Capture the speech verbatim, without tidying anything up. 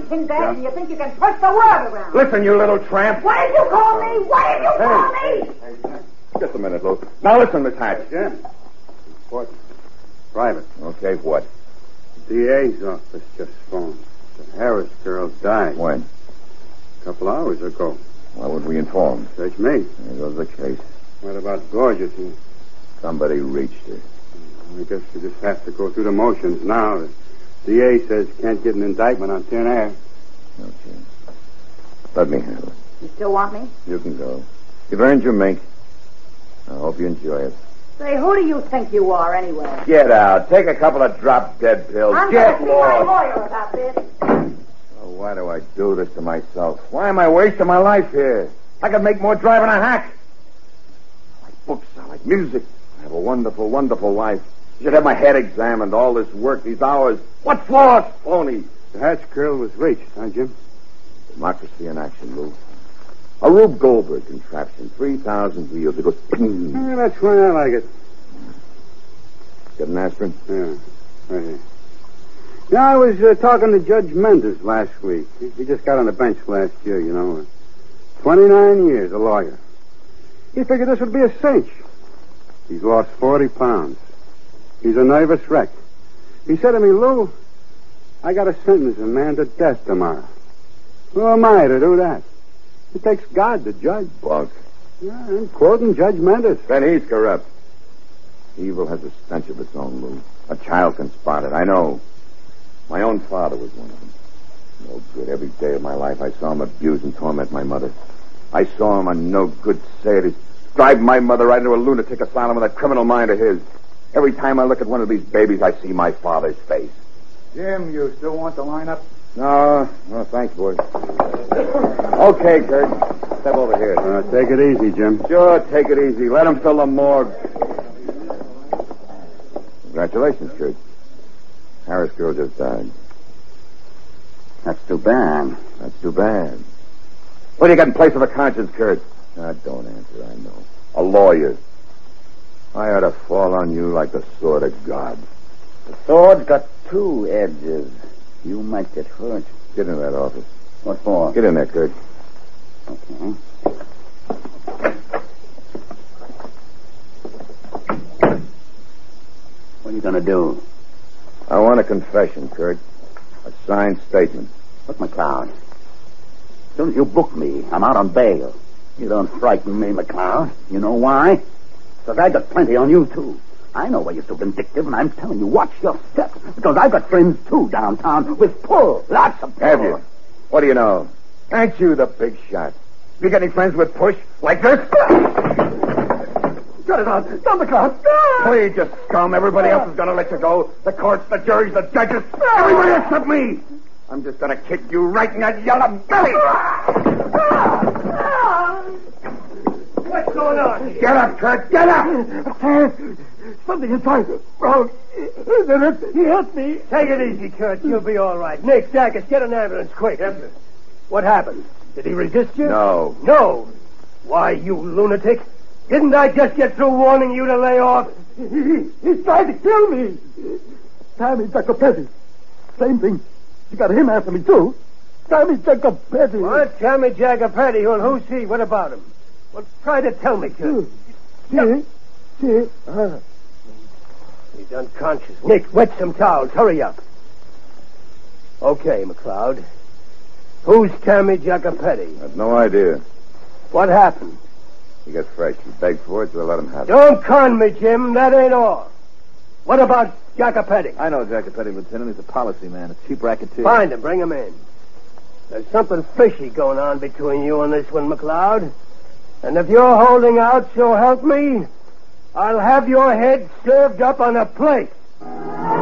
Tindak, yeah. and you think you can twist the world around. Listen, you little tramp. What did you call me? What did you hey. call me? Hey, just a minute, Lou. Now listen, Miss Hatch. Yeah? What? Private. Okay, what? The D A's office just phoned. The Harris girl died. When? A couple hours ago. Why would we inform? Search me. There goes the case. What about Gorgeous? Somebody reached her. I guess we just have to go through the motions now. The D A says can't get an indictment on thin air. Okay. Let me handle it. You still want me? You can go. You've earned your mink. I hope you enjoy it. Say, who do you think you are, anyway? Get out. Take a couple of drop-dead pills. I'm Get going to see my lawyer about this. Oh, why do I do this to myself? Why am I wasting my life here? I could make more driving a hack. I like books. I like music. I have a wonderful, wonderful life. You should have my head examined. All this work, these hours. What flaws, phony? The Hatch girl was reached, huh, Jim? Democracy in action, Lou. A Rube Goldberg contraption, three thousand wheels. It goes ping. Yeah, that's why I like it. Get an aspirin? Yeah, right here. Yeah, I was uh, talking to Judge Mendes last week. He, he just got on the bench last year, you know. twenty-nine years, a lawyer. He figured this would be a cinch. He's lost forty pounds. He's a nervous wreck. He said to me, Lou, I got to sentence a man to death tomorrow. Who am I to do that? It takes God to judge. Bunk. Yeah, I'm quoting Judge Mendes. Then he's corrupt. Evil has a stench of its own, Lou. A child can spot it. I know. My own father was one of them. No good. Every day of my life I saw him abuse and torment my mother. I saw him on no good Saturdays drive my mother right into a lunatic asylum with that criminal mind of his. Every time I look at one of these babies, I see my father's face. Jim, you still want the lineup? No, no, thanks, boys. Okay, Kurt. Step over here. Uh, take it easy, Jim. Sure, take it easy. Let him fill the morgue. Congratulations, Kurt. Harris girl just died. That's too bad. That's too bad. What do you got in place of a conscience, Kurt? Ah, don't answer, I know. A lawyer. I ought to fall on you like the sword of God. The sword's got two edges. You might get hurt. Get in that office. What for? Get in there, Kurt. Okay. What are you going to do? I want a confession, Kurt. A signed statement. Look, McLeod. As soon as you book me, I'm out on bail. You don't frighten me, McLeod. You know why? Because I got plenty on you, too. I know why you're so vindictive, and I'm telling you, watch your step. Because I've got friends, too, downtown, with pull. Lots of pull. Have you? What do you know? Ain't you the big shot? You got any friends with push like this? Cut it out. Stop the clock. Please, you scum. Everybody else is going to let you go. The courts, the juries, the judges. Everybody except me. I'm just going to kick you right in that yellow belly. What's going on here? Get up, Kurt. Get up. Something inside. Oh, he hit me. Take it easy, Kurt. You'll be all right. Nick, Dacus, get an ambulance quick. Yes, sir. What happened? Did he resist you? No. No. Why, you lunatic. Didn't I just get through warning you to lay off? He, he, he's trying to kill me. Tommy Jacopetti. Same thing. You got him after me, too. Tommy Jacopetti. What? Tommy Jacopetti? Well, who's he? What about him? Well, try to tell me, kid. See? See? Uh, he's unconscious. Nick, wet some towels. Hurry up. Okay, McLeod. Who's Tommy Jacopetti? I have no idea. What happened? He got fresh. He begged for it, so I let him have it. Don't con me, Jim. That ain't all. What about Jacopetti? I know Jacopetti, Lieutenant. He's a policy man, a cheap racketeer. Find him. Bring him in. There's something fishy going on between you and this one, McLeod. And if you're holding out, so help me, I'll have your head served up on a plate.